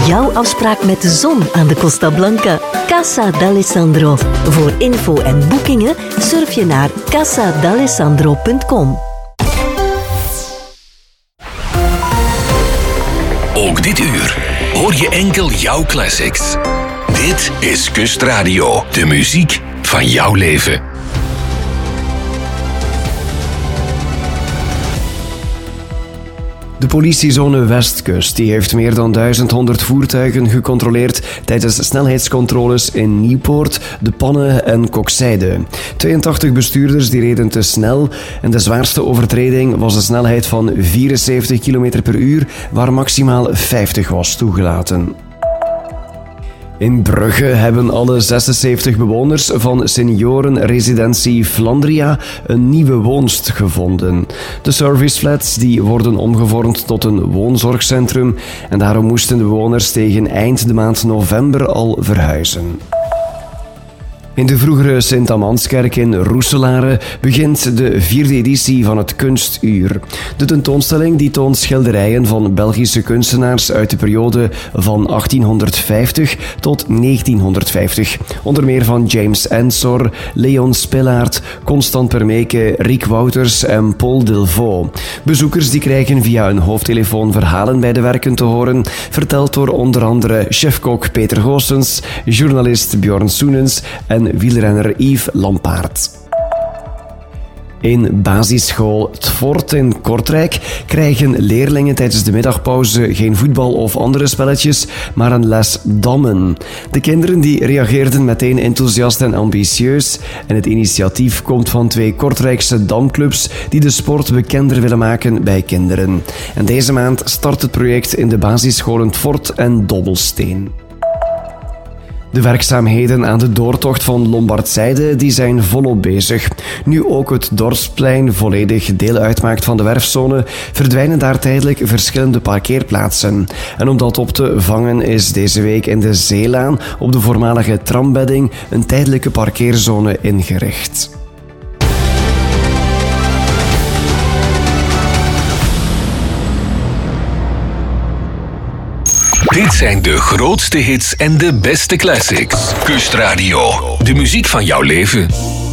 Jouw afspraak met de zon aan de Costa Blanca. Casa d'Alessandro. Voor info en boekingen surf je naar casadalessandro.com. Ook dit uur hoor je enkel jouw classics. Dit is Kustradio, de muziek van jouw leven. De politiezone Westkust die heeft meer dan 1100 voertuigen gecontroleerd tijdens snelheidscontroles in Nieuwpoort, De Pannen en Kokzijde. 82 bestuurders die reden te snel en de zwaarste overtreding was een snelheid van 74 km per uur, waar maximaal 50 was toegelaten. In Brugge hebben alle 76 bewoners van seniorenresidentie Flandria een nieuwe woonst gevonden. De serviceflats die worden omgevormd tot een woonzorgcentrum en daarom moesten de bewoners tegen eind de maand november al verhuizen. In de vroegere Sint-Amanskerk in Roeselare begint de 4e editie van het Kunstuur. De tentoonstelling die toont schilderijen van Belgische kunstenaars uit de periode van 1850 tot 1950. Onder meer van James Ensor, Leon Spillaert, Constant Permeke, Riek Wouters en Paul Delvaux. Bezoekers die krijgen via een hoofdtelefoon verhalen bij de werken te horen, verteld door onder andere chefkok Peter Goossens, journalist Bjorn Soenens en wielrenner Yves Lampaert. In basisschool 't Fort in Kortrijk krijgen leerlingen tijdens de middagpauze geen voetbal of andere spelletjes, maar een les dammen. De kinderen die reageerden meteen enthousiast en ambitieus en het initiatief komt van 2 Kortrijkse damclubs die de sport bekender willen maken bij kinderen. En deze maand start het project in de basisscholen 't Fort en Dobbelsteen. De werkzaamheden aan de doortocht van Lombardzijde die zijn volop bezig. Nu ook het Dorpsplein volledig deel uitmaakt van de werfzone, verdwijnen daar tijdelijk verschillende parkeerplaatsen. En om dat op te vangen is deze week in de Zeelaan op de voormalige trambedding een tijdelijke parkeerzone ingericht. Dit zijn de grootste hits en de beste classics. Kustradio, de muziek van jouw leven.